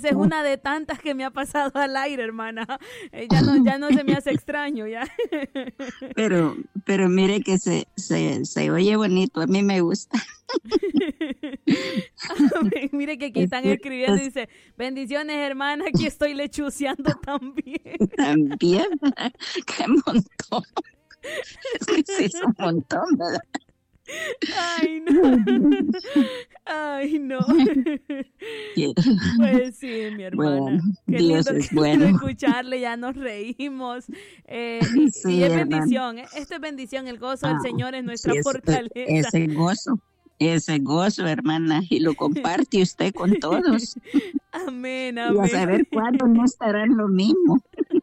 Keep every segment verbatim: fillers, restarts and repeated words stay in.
esa es una de tantas que me ha pasado al aire, hermana. Eh, ya no, ya no se me hace extraño, ya. Pero, pero mire que se, se, se oye bonito, a mí me gusta. Mire que aquí están escribiendo y dice, bendiciones, hermana, aquí estoy lechuceando también. También, qué montón. Es que sí es un montón, ¿verdad? Ay, no. Ay, no. Pues sí, mi hermana. Bueno, qué Dios lindo, es qué bueno. lindo escucharle, ya nos reímos. Eh, y, Sí, y es hermano. bendición, ¿eh? Esto es bendición, el gozo del Ah, Señor es nuestra sí, es- fortaleza. Ese gozo, ese gozo, hermana, y lo comparte usted con todos. Amén, Y a amén. saber cuándo no estarán lo mismo.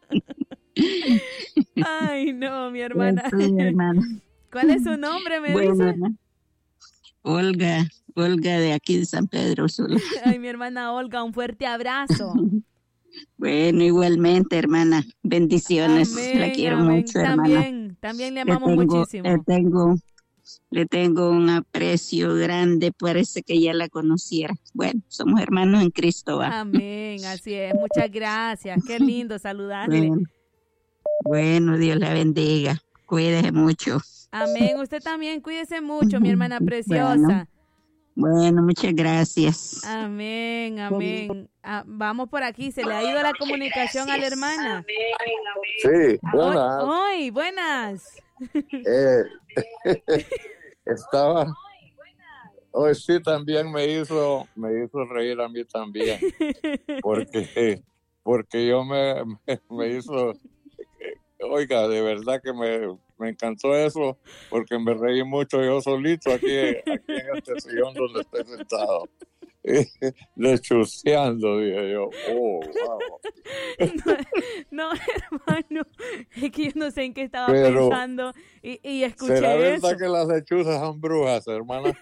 Ay, no, mi Pues hermana. sí, hermana. ¿Cuál es su nombre, me Bueno, dice? hermana. Olga, Olga de aquí de San Pedro Sula. Ay, mi hermana Olga, un fuerte abrazo. Bueno, igualmente, hermana. Bendiciones. Amén, La quiero amén. mucho, hermana. También, también le Le amamos tengo, muchísimo. le tengo, le tengo un aprecio grande. Parece que ya la conociera. Bueno, somos hermanos en Cristo, ¿va? Amén, así es. Muchas gracias. Qué lindo saludarle. Bueno, bueno, Dios la bendiga. Cuídese mucho. Amén. Usted también cuídese mucho, mi hermana preciosa. Bueno, bueno, muchas gracias. Amén, amén. Ah, vamos por aquí. Se le ha ido la comunicación a la hermana. Sí, buenas. Hoy, buenas. Eh, estaba. Hoy sí también me hizo, me hizo reír a mí también, porque, porque yo me, me, me hizo, oiga, de verdad que me, me encantó eso, porque me reí mucho yo solito aquí, aquí en este sillón donde estoy sentado. Lechuceando, dije yo. Oh, wow. No, no, hermano, es que yo no sé en qué estaba Pero, pensando y, y escuché ¿será eso. verdad que las lechuzas son brujas, hermana?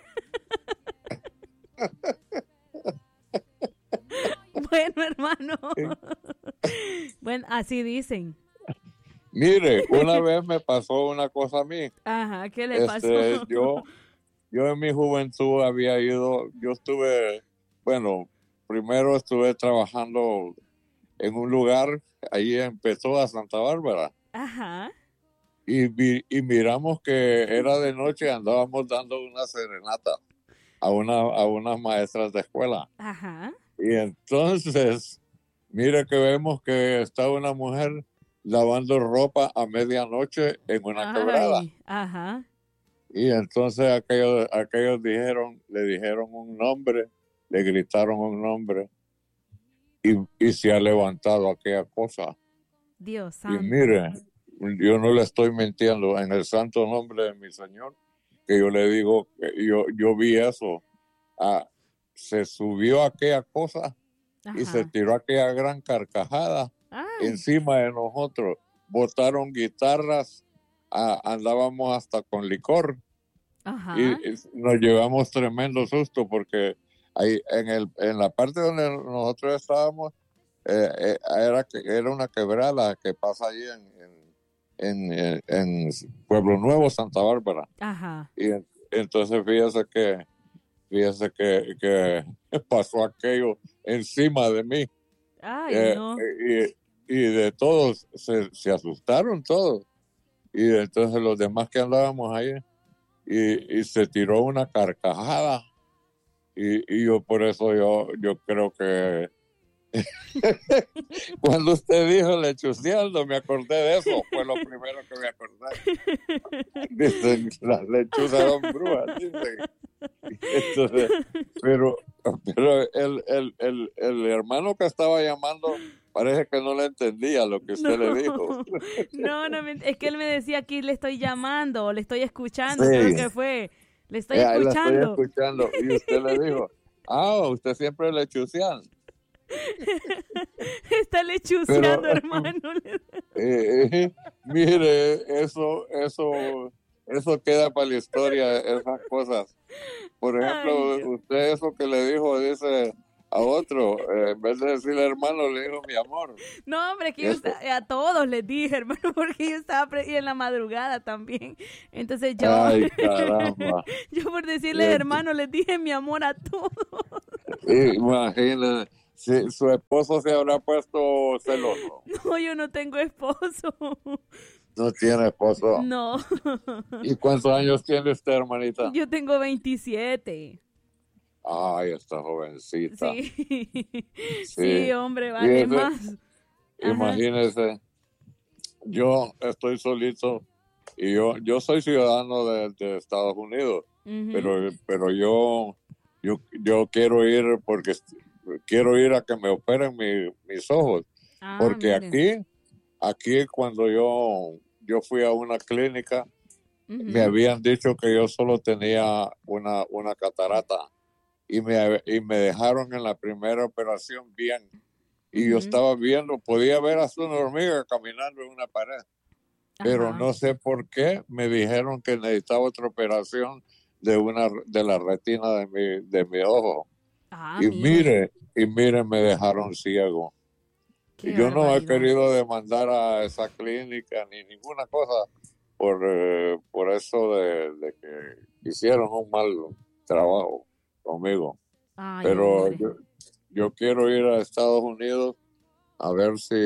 Bueno, hermano. Bueno, así dicen. Mire, una vez me pasó una cosa a mí. Ajá, ¿qué le Este, pasó? yo, yo en mi juventud había ido, yo estuve, bueno, primero estuve trabajando en un lugar ahí en Pessoa, Santa Bárbara. Ajá. Y, vi- y miramos que era de noche, andábamos dando una serenata a, una, a unas maestras de escuela. Ajá. Y entonces, mire que vemos que está una mujer lavando ropa a medianoche en una quebrada. Ay, ajá. Y entonces aquellos, aquellos dijeron, le dijeron un nombre, le gritaron un nombre y, y se ha levantado aquella cosa. Dios Y santo. mire, yo no le estoy mintiendo, en el santo nombre de mi Señor, que yo le digo, que yo, yo vi eso. Ah, se subió aquella cosa y se Ajá. tiró aquella gran carcajada Ay, encima de nosotros. Botaron guitarras, ah, andábamos hasta con licor ajá. y, y nos llevamos tremendo susto porque ahí en, el, en la parte donde nosotros estábamos eh, eh, era, que- era una quebrada que pasa allí en, en, en, en Pueblo Nuevo, Santa Bárbara. Ajá. Y en- entonces fíjese que fíjese que, que pasó aquello encima de mí. Ay, Eh, no. y, y de todos se, se asustaron todos. Y entonces los demás que andábamos ahí y, y se tiró una carcajada. Y, y yo por eso yo, yo creo que cuando usted dijo lechuceando, me acordé de eso. Fue lo primero que me acordé. Dicen, las lechuzas son brujas, dicen. Entonces, pero, pero el, el, el, el hermano que estaba llamando parece que no le entendía lo que usted No, le dijo. no, no, me- es que él me decía aquí le estoy llamando o le estoy escuchando, Sí. creo que fue. Le estoy Eh, ahí la escuchando. estoy escuchando. Y usted le dijo, ah, usted siempre lechucean. Está lechuceando, Pero- hermano. Eh, eh, mire, eso, eso, eso queda para la historia, esas cosas. Por ejemplo, Ay, Dios. usted eso que le dijo, dice a otro, eh, en vez de decirle hermano, le dijo mi amor. No, hombre, que yo Eso. esta- a todos les dije, hermano, porque yo estaba pre- y en la madrugada también. Entonces yo, Ay, caramba. yo por decirle Este. hermano les dije mi amor a todos. Imagínate, si su esposo se habrá puesto celoso. No, yo no tengo esposo. No tiene esposo. No. ¿Y cuántos años tiene usted, hermanita? Yo tengo veintisiete. Ay, está jovencita. Sí. Sí, Sí. hombre, vale Fíjese, más. Ajá. imagínese, yo estoy solito y yo, yo soy ciudadano de, de Estados Unidos, Ujú. pero, pero yo, yo, yo quiero ir porque quiero ir a que me operen mi- mis ojos, Ah, porque mire. aquí, aquí cuando yo, yo fui a una clínica, Ujú. me habían dicho que yo solo tenía una, una catarata y me, y me dejaron en la primera operación bien. Y yo Ujú. estaba viendo, podía ver hasta una hormiga caminando en una pared, pero Ajá. no sé por qué me dijeron que necesitaba otra operación de una de la retina de mi, de mi ojo. Ah, Y mire. mire, y mire, me dejaron ciego. Qué Yo no he barbaridad. querido demandar a esa clínica ni ninguna cosa por, eh, por eso de, de que hicieron un mal trabajo conmigo. Ay, Pero hombre. yo, yo quiero ir a Estados Unidos a ver si...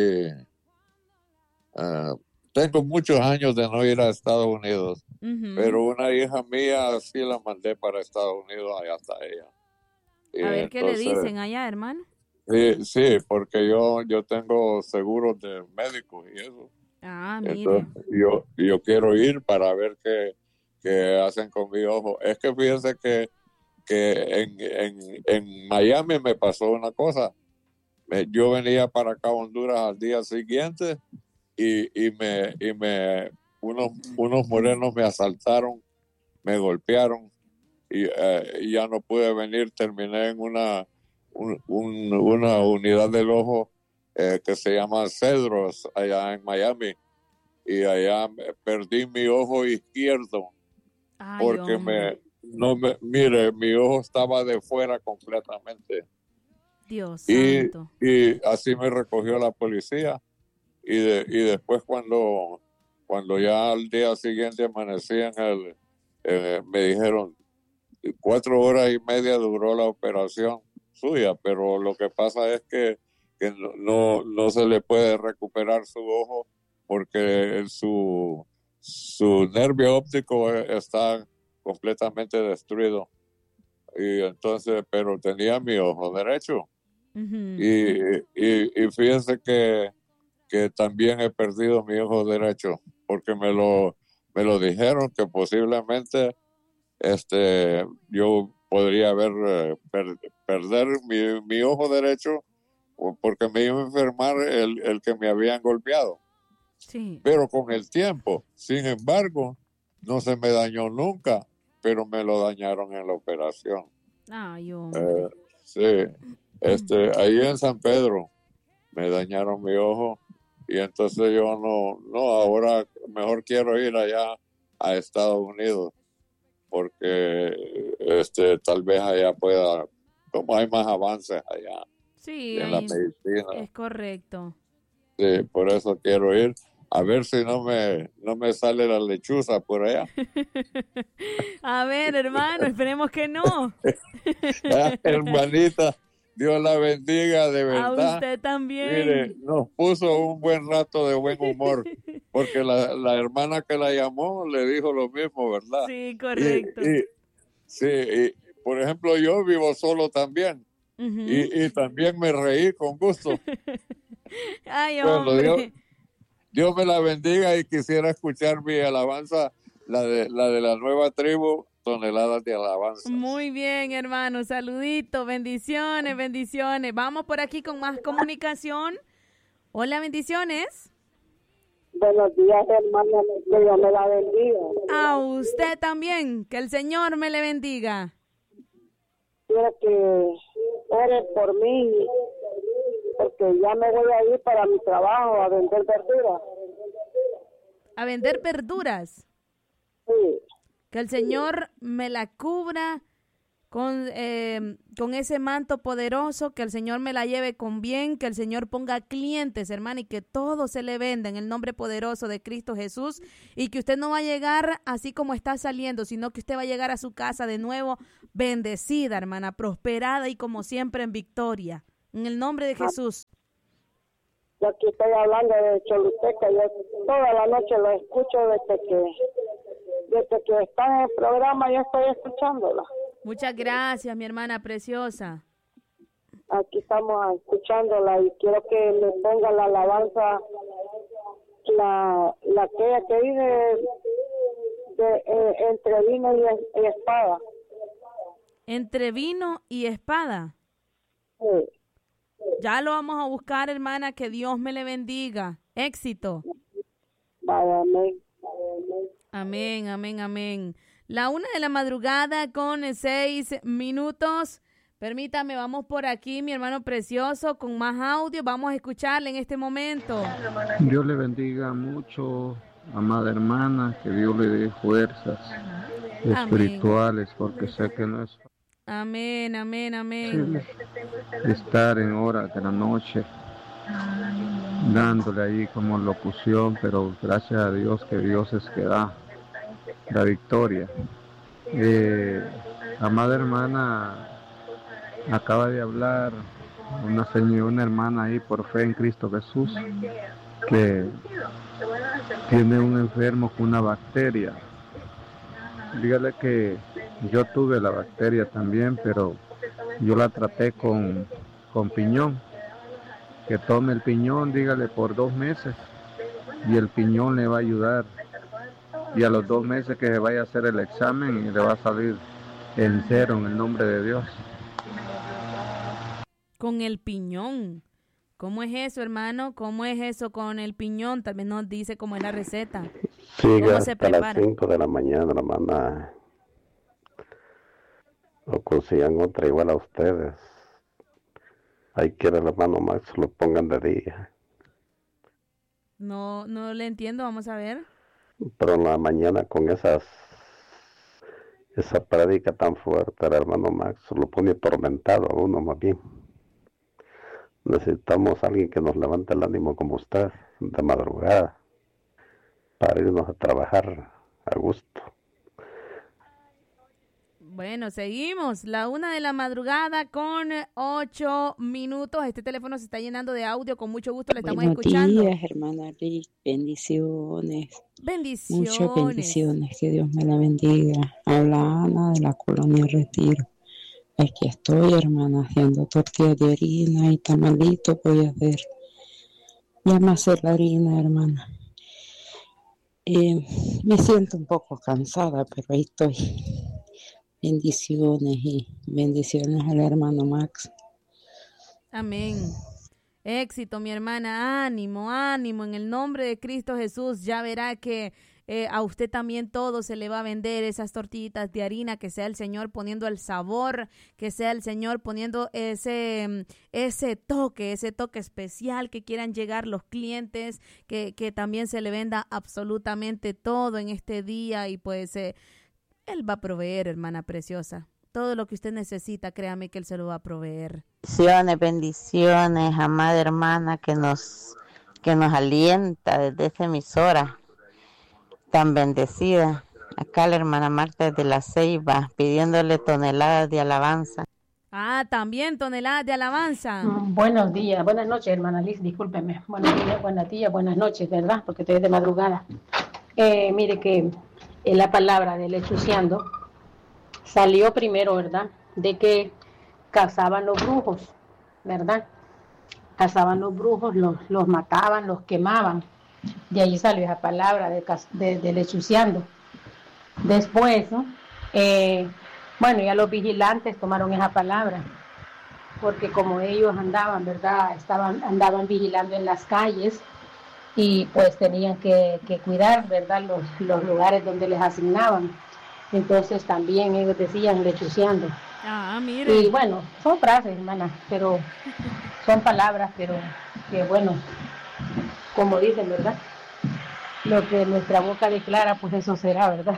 eh, tengo muchos años de no ir a Estados Unidos, Ujú. pero una hija mía sí la mandé para Estados Unidos, allá está ella. Y A ver qué le entonces, dicen allá, hermano. sí, sí, porque yo, yo tengo seguros de médicos y eso. Ah, mire. Entonces, yo, yo quiero ir para ver qué, qué hacen con mi ojo. Es que fíjense que, que en, en, en Miami me pasó una cosa. Me- Yo venía para acá a Honduras al día siguiente y, y me, y me unos, unos morenos me asaltaron, me golpearon y, eh, y ya no pude venir. Terminé en una, un- un- una unidad del ojo eh, que se llama Cedros allá en Miami. Y allá me- perdí mi ojo izquierdo Ay, porque hombre. me, no me, mire, mi ojo estaba de fuera completamente. Dios Y, santo. y así me recogió la policía. Y, de, y después cuando, cuando ya al día siguiente amanecí en el, eh, me dijeron, cuatro horas y media duró la operación suya, pero lo que pasa es que, que no, no, no se le puede recuperar su ojo porque su, su nervio óptico está completamente destruido. Y entonces, pero tenía mi ojo derecho. Ujú. Y, y, y fíjense que, que también he perdido mi ojo derecho porque me lo, me lo dijeron que posiblemente este, yo podría haber eh, per- perder mi, mi ojo derecho o- porque me iba a enfermar el, el que me habían golpeado. Sí. Pero con el tiempo, sin embargo, no se me dañó nunca, pero me lo dañaron en la operación. Ay, Eh, hombre. sí, este, ahí en San Pedro me dañaron mi ojo y entonces yo no, no, ahora mejor quiero ir allá a Estados Unidos porque este tal vez allá pueda, como hay más avances allá Sí, en la ahí medicina, es correcto. sí, por eso quiero ir a ver si no me no me sale la lechuza por allá. A ver, hermano, esperemos que no. Ah, hermanita, Dios la bendiga de A verdad. usted Mire, también. nos puso un buen rato de buen humor, porque la, la hermana que la llamó le dijo lo mismo, ¿verdad? Sí, Y, correcto. y sí, y, por ejemplo, yo vivo solo también. Ujú. Y, y también me reí con gusto. Ay, Bueno, Dios, hombre. Dios me la bendiga y quisiera escuchar mi alabanza, la de la, de la nueva tribu, toneladas de alabanzas. Muy bien, hermano. Saludito. Bendiciones, bendiciones. Vamos por aquí con más comunicación. Hola, bendiciones. Buenos días, hermana. Que Dios me la bendiga. A usted también. Que el Señor me le bendiga. Quiero que ore por mí, porque ya me voy a ir para mi trabajo a vender verduras. A vender verduras. Sí, Que el Señor me la cubra con, eh, con ese manto poderoso, que el Señor me la lleve con bien, que el Señor ponga clientes, hermano, y que todo se le venda en el nombre poderoso de Cristo Jesús, y que usted no va a llegar así como está saliendo, sino que usted va a llegar a su casa de nuevo bendecida, hermana, prosperada y como siempre en victoria. En el nombre de Jesús. Yo aquí estoy hablando de Choluteca, yo toda la noche lo escucho desde que, desde que está en el programa, yo estoy escuchándola. Muchas gracias, mi hermana preciosa. Aquí estamos escuchándola y quiero que me ponga la alabanza, la, la aquella que dice de, eh, entre vino y, y espada. Entre vino y espada. Sí. Ya lo vamos a buscar, hermana, que Dios me le bendiga. Éxito. Vaya, amén. Amén, amén, amén. La una de la madrugada con seis minutos. Permítame, vamos por aquí, mi hermano precioso, con más audio. Vamos a escucharle en este momento. Dios le bendiga mucho, amada hermana, que Dios le dé fuerzas espirituales, porque sé que no es Amén, amén, amén. estar en horas de la noche dándole ahí como locución, pero gracias a Dios que Dios es que da la victoria. Eh, amada hermana, acaba de hablar una señora, una hermana ahí por fe en Cristo Jesús, que tiene un enfermo con una bacteria. Dígale que yo tuve la bacteria también, pero yo la traté con, con piñón. Que tome el piñón, dígale, por dos meses y el piñón le va a ayudar. Y a los dos meses que se vaya a hacer el examen y le va a salir en cero en el nombre de Dios. Con el piñón. ¿Cómo es eso, hermano? ¿Cómo es eso con el piñón? También nos dice cómo es la receta. Siga hasta las cinco de la mañana, hermana. O consigan otra igual a ustedes. Ahí quiere el hermano Max, lo pongan de día. No, no le entiendo, vamos a ver. Pero en la mañana con esas, esa prédica tan fuerte, el hermano Max lo pone atormentado a uno más bien. Necesitamos a alguien que nos levante el ánimo como usted, de madrugada, para irnos a trabajar a gusto. Bueno, seguimos. La una de la madrugada con ocho minutos. Este teléfono se está llenando de audio. Con mucho gusto le estamos Buenos escuchando. Buenos días, hermana Liz. Bendiciones. Bendiciones. Muchas bendiciones. Que Dios me la bendiga. Habla Ana de la colonia Retiro. Aquí estoy, hermana, haciendo tortillas de harina y tamalitos voy a hacer. Ya me hace la harina, hermana. Eh, me siento un poco cansada, pero ahí estoy. Bendiciones y bendiciones al hermano Max. Amén. Éxito, mi hermana. Ánimo, ánimo. En el nombre de Cristo Jesús, ya verá que eh, a usted también todo se le va a vender, esas tortillitas de harina, que sea el Señor poniendo el sabor, que sea el Señor poniendo ese, ese toque, ese toque especial, que quieran llegar los clientes, que, que también se le venda absolutamente todo en este día y pues eh, Él va a proveer, hermana preciosa. Todo lo que usted necesita, créame que Él se lo va a proveer. Bendiciones, bendiciones, amada hermana que nos, que nos alienta desde esta emisora tan bendecida. Acá la hermana Marta desde La Ceiba, pidiéndole toneladas de alabanza. Ah, también toneladas de alabanza. Mm, buenos días, buenas noches, hermana Liz, discúlpeme. Buenos días, buenas días, buenas noches, ¿verdad? Porque estoy de madrugada. Eh, mire que en la palabra de lechuceando salió primero, ¿verdad? De que cazaban los brujos, ¿verdad? Cazaban los brujos, los, los mataban, los quemaban. De ahí salió esa palabra de, de, de lechuceando. Después, ¿no? Eh, bueno, ya los vigilantes tomaron esa palabra, porque como ellos andaban, ¿verdad? Estaban, andaban vigilando en las calles y pues tenían que, que cuidar, ¿verdad? Los, los lugares donde les asignaban. Entonces también ellos decían lechuceando. Ah, mire. Y bueno, son frases, hermana, pero son palabras, pero que bueno, como dicen, ¿verdad? Lo que nuestra boca declara, pues eso será, ¿verdad?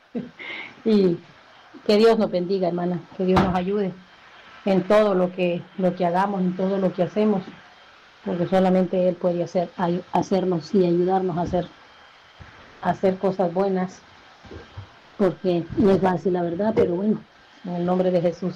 Y que Dios nos bendiga, hermana, que Dios nos ayude en todo lo que, lo que hagamos, en todo lo que hacemos, porque solamente Él puede hacer, ay, hacernos y ayudarnos a hacer, a hacer cosas buenas, porque no es fácil, la verdad, pero bueno, en el nombre de Jesús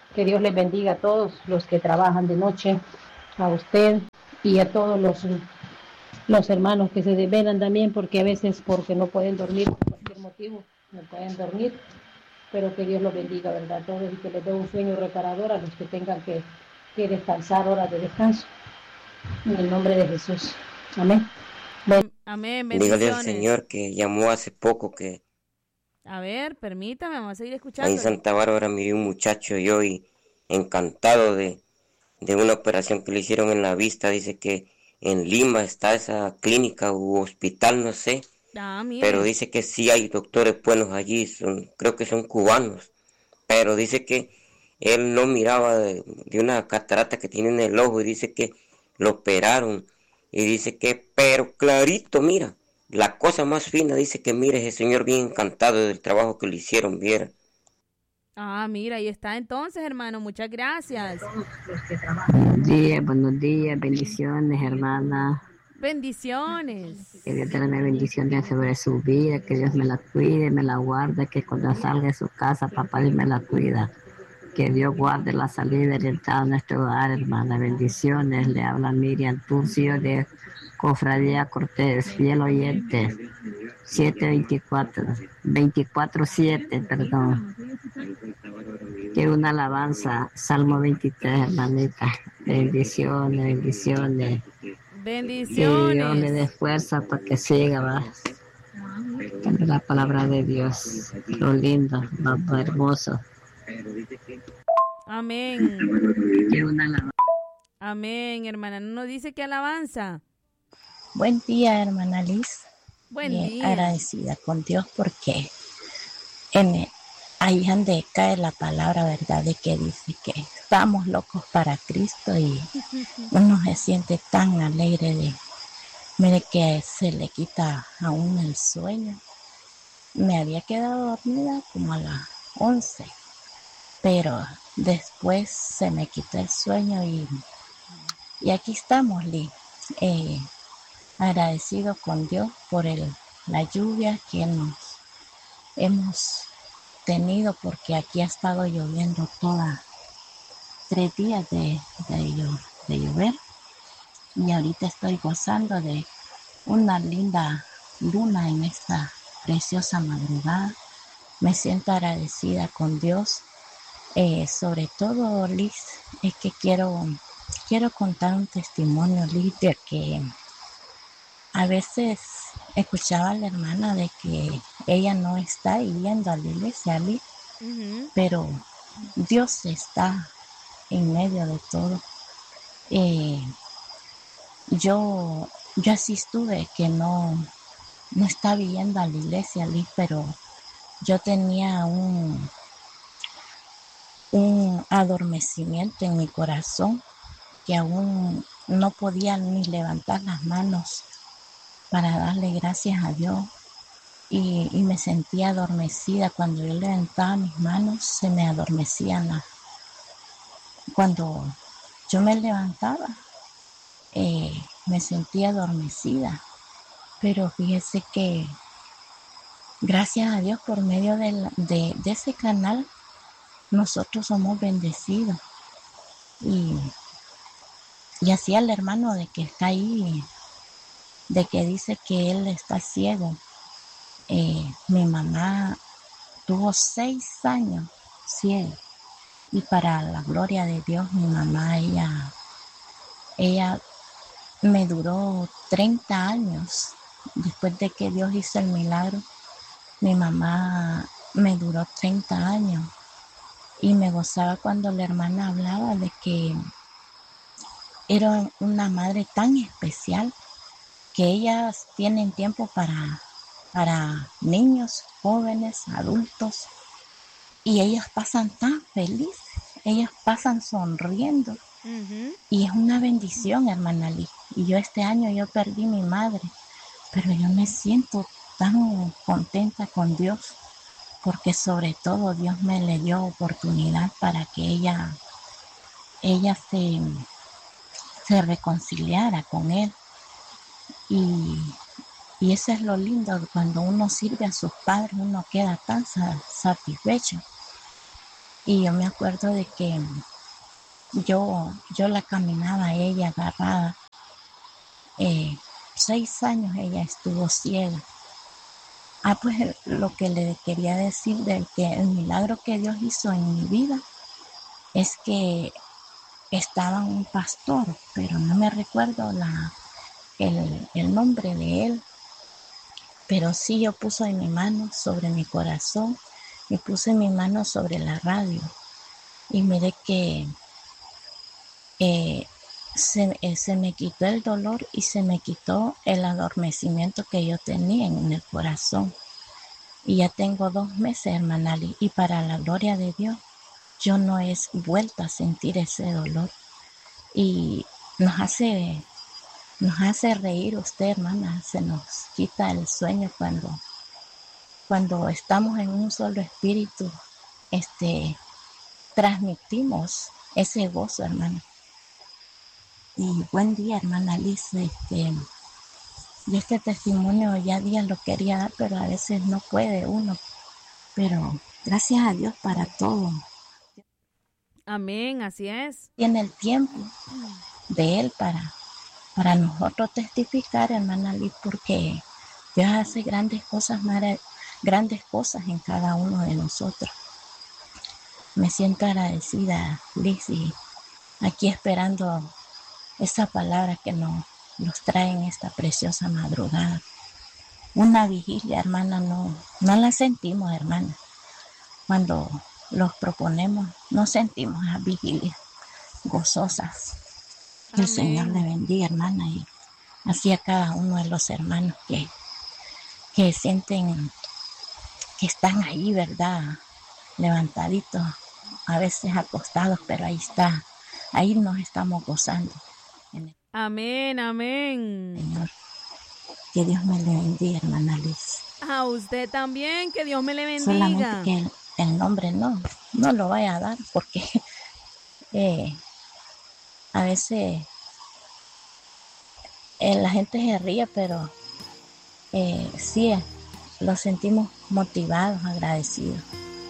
Que Dios les bendiga a todos los que trabajan de noche, a usted y a todos los, los hermanos que se desvelan también, porque a veces porque no pueden dormir por cualquier motivo, no pueden dormir, pero que Dios los bendiga, ¿verdad? A todos y que les dé un sueño reparador a los que tengan que, que descansar horas de descanso. En el nombre de Jesús. Amén. Am- Amén, Dígale al bendiciones. Señor que llamó hace poco que A ver, permítame, vamos a seguir ahí en escuchando. Santa Bárbara miré un muchacho yo y encantado de, de una operación que le hicieron en la vista. Dice que en Lima está esa clínica u hospital, no sé, Ah, mire. pero dice que sí hay doctores buenos allí, son, creo que son cubanos, pero dice que él no miraba de, de una catarata que tiene en el ojo y dice que lo operaron y dice que, pero clarito, mira, la cosa más fina, dice que mire ese señor bien encantado del trabajo que le hicieron, viera. Ah, mira, ahí está entonces, hermano, muchas gracias. Buenos días, buenos días, bendiciones, hermana. Bendiciones. Que Dios tenga una bendición sobre su vida, que Dios me la cuide, me la guarde, que cuando salga de su casa, papá Dios me la cuida. Que Dios guarde la salida y la entrada de nuestro hogar, hermana. Bendiciones. Le habla Miriam Turcio de Cofradía Cortés, fiel oyente. siete veinticuatro, veinticuatro siete, perdón. Quiero una alabanza, Salmo veintitrés, hermanita. Bendiciones, bendiciones. Que Dios le dé Bendiciones. fuerza para que siga, va. La palabra de Dios, lo lindo, lo, lo hermoso. Amén. Quiero una alabanza. Amén, hermana. ¿No nos dice qué alabanza? Buen día, hermana Liz. Buen Bien día. agradecida con Dios porque en el- ahí donde cae la palabra, ¿verdad? De que dice que estamos locos para Cristo y uno se siente tan alegre de, mire que se le quita a uno el sueño. Me había quedado dormida como a las once, pero después se me quitó el sueño y, y aquí estamos, Liz. Eh, agradecido con Dios por el, la lluvia que nos hemos tenido, porque aquí ha estado lloviendo toda tres días de, de, llo- de llover, y ahorita estoy gozando de una linda luna en esta preciosa madrugada. Me siento agradecida con Dios. Eh, sobre todo, Liz, es que quiero, quiero contar un testimonio, Liz, de que a veces escuchaba a la hermana de que ella no está yendo a la iglesia, Liz, Ujú. pero Dios está en medio de todo. Eh, yo, yo así estuve, que no, no estaba yendo a la iglesia, Liz, pero yo tenía un, un adormecimiento en mi corazón que aún no podía ni levantar las manos para darle gracias a Dios. Y, y me sentía adormecida. Cuando yo levantaba mis manos, se me adormecían las. Cuando yo me levantaba, eh, me sentía adormecida. Pero fíjese que, gracias a Dios, por medio de, la- de, de ese canal, nosotros somos bendecidos. Y, y así al hermano de que está ahí, de que dice que él está ciego. Eh, mi mamá tuvo seis años ciega, y para la gloria de Dios, mi mamá, ella, ella me duró treinta años. Después de que Dios hizo el milagro, mi mamá me duró treinta años, y me gozaba cuando la hermana hablaba de que era una madre tan especial, que ellas tienen tiempo para, para niños, jóvenes, adultos, y ellas pasan tan felices, ellas pasan sonriendo, Ujú. y es una bendición, hermana Lee. Y yo este año yo perdí mi madre, pero yo me siento tan contenta con Dios, porque sobre todo Dios me le dio oportunidad para que ella, ella se, se reconciliara con Él. Y, y eso es lo lindo, cuando uno sirve a sus padres, uno queda tan sa- satisfecho. Y yo me acuerdo de que yo, yo la caminaba a ella agarrada. Eh, seis años ella estuvo ciega. Ah, pues lo que le quería decir de que el milagro que Dios hizo en mi vida es que estaba un pastor, pero no me recuerdo la, el, el nombre de él, pero sí yo puse mi mano sobre mi corazón y puse mi mano sobre la radio y miré que eh, se, eh, se me quitó el dolor y se me quitó el adormecimiento que yo tenía en el corazón. Y ya tengo dos meses, hermana Ali, y para la gloria de Dios, yo no he vuelto a sentir ese dolor. Y nos hace, nos hace reír usted, hermana, se nos quita el sueño cuando, cuando estamos en un solo espíritu, este, transmitimos ese gozo, hermana. Y buen día, hermana Liz. Este, yo este testimonio ya día lo quería dar, pero a veces no puede uno. Pero gracias a Dios para todo. Amén, así es. Tiene el tiempo de Él para, para nosotros testificar, hermana Liz, porque Dios hace grandes cosas, grandes cosas en cada uno de nosotros. Me siento agradecida, Liz, y aquí esperando esa palabra que nos, nos trae en esta preciosa madrugada. Una vigilia, hermana, no, no la sentimos, hermana. Cuando los proponemos, no sentimos las vigilias gozosas. Que el Señor le bendiga, hermana, y así a cada uno de los hermanos que, que sienten que están ahí, ¿verdad? Levantaditos, a veces acostados, pero ahí está, ahí nos estamos gozando. Amén, amén. Señor, que Dios me le bendiga, hermana Liz. A usted también, que Dios me le bendiga. Solamente que el, el nombre no, no lo vaya a dar, porque eh, a veces eh, la gente se ríe, pero eh, sí, lo sentimos motivados, agradecidos.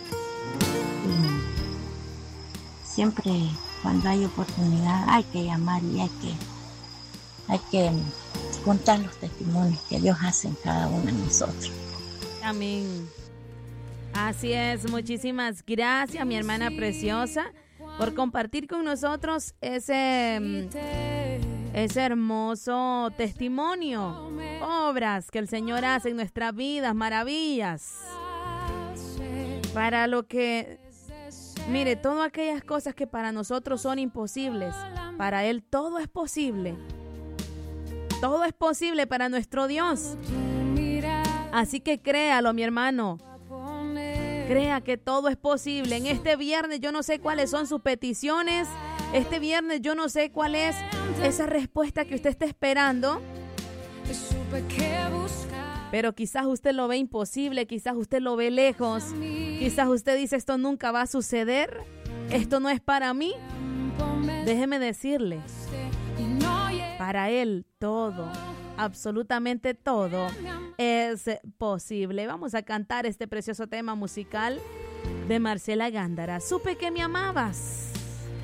Y siempre cuando hay oportunidad hay que llamar y hay que, hay que contar los testimonios que Dios hace en cada uno de nosotros. Amén. Así es, muchísimas gracias, mi hermana preciosa, por compartir con nosotros ese, ese hermoso testimonio, obras que el Señor hace en nuestras vidas, maravillas, para lo que, mire, todas aquellas cosas que para nosotros son imposibles, para Él todo es posible, todo es posible para nuestro Dios. Así que créalo, mi hermano. Crea que todo es posible. En este viernes yo no sé cuáles son sus peticiones. Este viernes yo no sé cuál es esa respuesta que usted está esperando. Pero quizás usted lo ve imposible, quizás usted lo ve lejos. Quizás usted dice, esto nunca va a suceder. Esto no es para mí. Déjeme decirle, para Él todo, absolutamente todo es posible. Vamos a cantar este precioso tema musical de Marcela Gándara. Supe que me amabas.